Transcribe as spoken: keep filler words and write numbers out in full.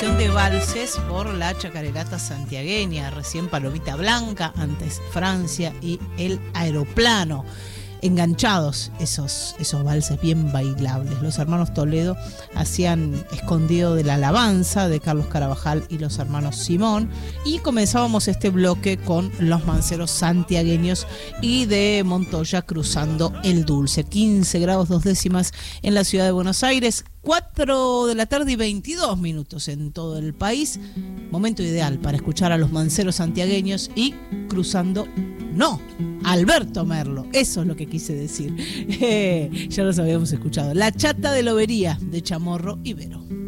agrupación de valses por la chacarerata santiagueña, recién Palomita Blanca, antes Francia y El Aeroplano. Enganchados esos, esos valses bien bailables. Los hermanos Toledo hacían Escondido de la Alabanza de Carlos Carabajal y los hermanos Simón, y comenzábamos este bloque con Los Manceros Santiagueños y de Montoya, Cruzando el Dulce. Quince grados dos décimas en la ciudad de Buenos Aires, cuatro de la tarde y veintidós minutos en todo el país. Momento ideal para escuchar a los Manceros Santiagueños y Cruzando No, Alberto Merlo, eso es lo que quise decir. Eh, ya los habíamos escuchado. La Chata de Lobería de Chamorro Ibero.